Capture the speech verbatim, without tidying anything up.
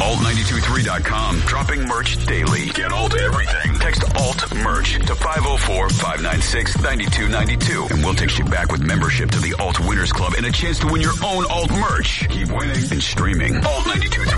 alt nine two three dot com. Dropping merch daily. Get Alt everything. Text Alt merch to five oh four, five nine six, nine two nine two. And we'll text you back with membership to the Alt Winners Club and a chance to win your own Alt merch. Keep winning and streaming. alt nine two three